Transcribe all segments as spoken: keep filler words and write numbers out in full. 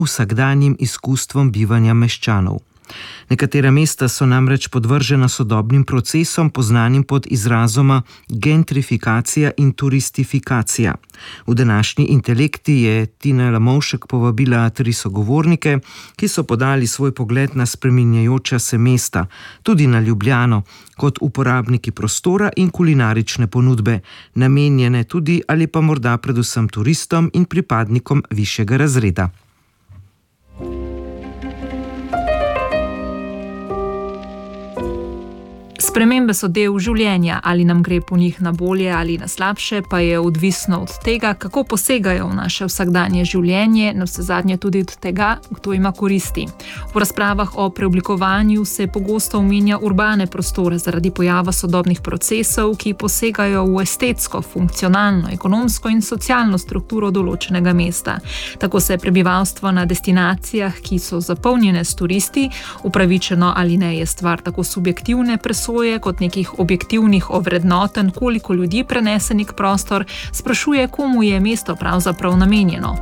vsakdanjim izkustvom bivanja meščanov. Nekatera mesta so namreč podvržena sodobnim procesom, poznanim pod izrazoma gentrifikacija in turistifikacija. V današnji Intelekti je Tina Lamovšek povabila tri sogovornike, ki so podali svoj pogled na spreminjajoča se mesta, tudi na Ljubljano, kot uporabniki prostora in kulinarične ponudbe, namenjene tudi ali pa morda predvsem turistom in pripadnikom višjega razreda. Spremembe so del življenja, ali nam gre po njih na bolje ali na slabše, pa je odvisno od tega, kako posegajo v naše vsakdanje življenje, navsezadnje tudi od tega, kdo ima koristi. V razpravah o preoblikovanju se pogosto omenja urbane prostore zaradi pojava sodobnih procesov, ki posegajo v estetsko, funkcionalno, ekonomsko in socialno strukturo določenega mesta. Tako se prebivalstvo na destinacijah, ki so zapolnjene s turisti, upravičeno ali ne je stvar tako subjektivne presoje, kot nekih objektivnih ovrednoten, koliko ljudi prenese nek prostor, sprašuje, komu je mesto pravzaprav namenjeno.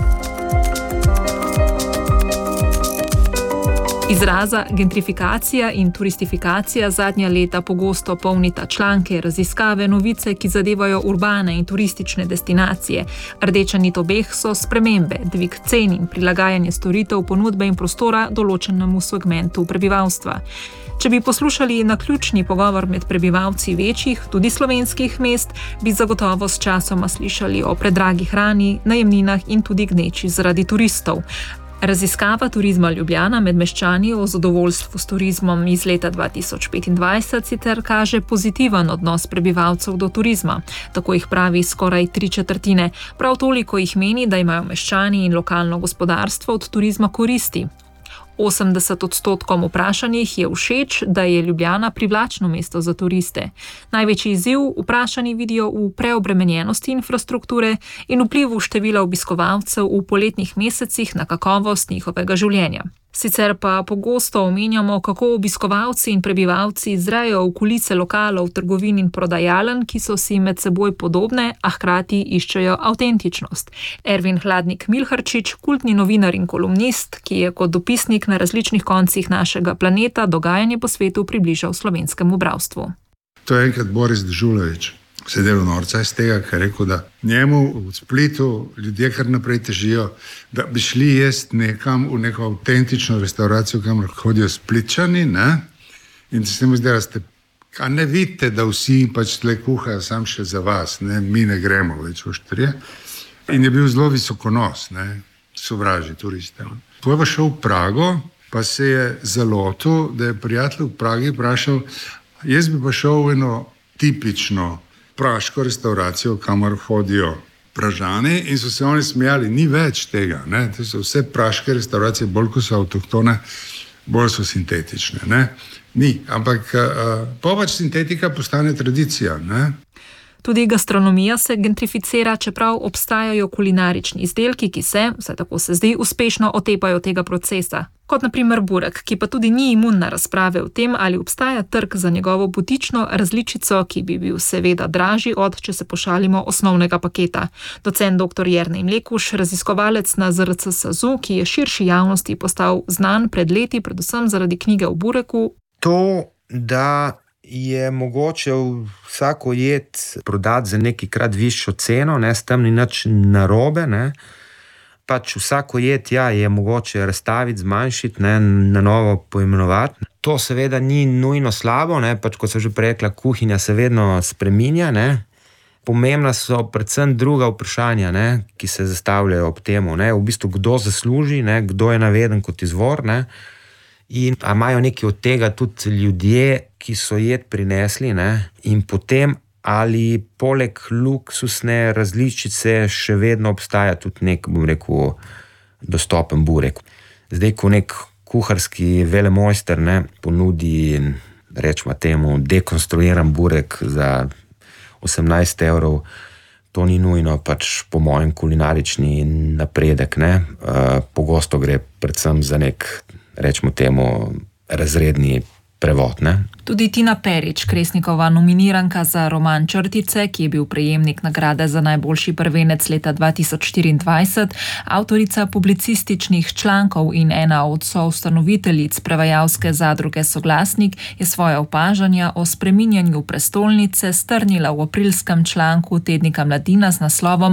Izraza gentrifikacija in turistifikacija zadnja leta pogosto polnita članke, raziskave, novice, ki zadevajo urbane in turistične destinacije. Rdeča nit obeh so spremembe, dvig cen in prilagajanje storitev, ponudbe in prostora določenemu segmentu prebivalstva. Če bi poslušali naključni pogovor med prebivalci večjih, tudi slovenskih mest, bi zagotovo s časoma slišali o predragi hrani, najemninah in tudi gneči zaradi turistov. Raziskava Turizma Ljubljana med meščani o zadovoljstvu s turizmom iz leta dva tisoč petindvajset sicer kaže pozitiven odnos prebivalcev do turizma. Tako jih pravi skoraj tri četrtine. Prav toliko jih meni, da imajo meščani in lokalno gospodarstvo od turizma koristi. osemdeset odstotkom vprašanih je všeč, da je Ljubljana privlačno mesto za turiste. Največji izziv vprašani vidijo v preobremenjenosti infrastrukture in vplivu števila obiskovalcev v poletnih mesecih na kakovost njihovega življenja. Sicer pa pogosto omenjamo, kako obiskovalci in prebivalci zrejo v kulice lokalov, trgovin in prodajaln, ki so si med seboj podobne, a hkrati iščejo avtentičnost. Ervin Hladnik-Milharčič, kultni novinar in kolumnist, ki je kot dopisnik na različnih koncih našega planeta dogajanje po svetu približal slovenskemu bralstvu. To je enkrat Boris Dežulović sedel norca iz tega, ker je rekel, da njemu v Splitu ljudje kar naprej težijo, da bi šli jesti nekam v neko avtentično restauracijo, kamor hodijo Splitčani, ne? In se mu zdi, da ste, a ne vidite, da vsi pač tle kuhajo sam še za vas, ne? Mi ne gremo več v štrije. In je bil zelo visokonos, ne? Sovraži turiste. Potem pa šel v Prago, pa se je zalotil, da je prijatelj v Pragi vprašal, jaz bi pa šel v eno tipično praško restauracijo, kamor hodijo Pražani, in so se oni smejali, ni več tega, ne? To so vse praške restauracije, bolj ko so avtohtone, bolj so sintetične, ne? Ni, ampak uh, pač sintetika postane tradicija, ne? Tudi gastronomija se gentrificira, čeprav obstajajo kulinarični izdelki, ki se, vsaj tako se zdi, uspešno otepajo tega procesa. Kot na primer burek, ki pa tudi ni imun na razprave o tem, ali obstaja trg za njegovo butično različico, ki bi bil seveda dražji od, če se pošalimo, osnovnega paketa. Docent doktor Jernej Mlekuž, raziskovalec na Z R C S A Z U, ki je širši javnosti postal znan pred leti, predvsem zaradi knjige o bureku. To, da je mogoče vsako jed prodati za nekajkrat višjo ceno, ne, s tem ni nič narobe, ne. Pač vsako jed, ja, je mogoče razstaviti, zmanjšiti, ne, na novo poimenovati. To seveda ni nujno slabo, ne, pač kot sem že prej rekla, kuhinja se vedno spreminja, ne. Pomembna so predvsem druga vprašanja, ne, ki se zastavljajo ob temu, ne, v bistvu kdo zasluži, ne, kdo je naveden kot izvor, ne. In a imajo nekaj od tega tudi ljudje, ki so jed prinesli, ne? In potem ali poleg luksusne različice še vedno obstaja tudi nek, bom rekel, dostopen burek. Zdaj, ko nek kuharski velemojster, ne, ponudi, rečemo temu, dekonstruiran burek za osemnajst evrov, to ni nujno pač po mojem kulinarični napredek, ne. Uh, pogosto gre predvsem za nek, rečemo temu, razredni prevod. Ne? Tudi Tina Perič, Kresnikova nominiranka za roman Črtice, ki je bil prejemnik nagrade za najboljši prvenec leta dva tisoč štiriindvajset, avtorica publicističnih člankov in ena od soustanoviteljic prevajalske zadruge Soglasnik, je svoje opažanja o spreminjanju prestolnice strnila v aprilskem članku tednika Mladina z naslovom